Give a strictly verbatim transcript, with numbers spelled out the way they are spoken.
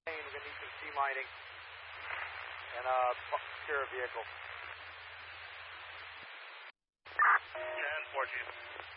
We're going to need some sea mining and uh, secure a vehicle. ten four, Chief.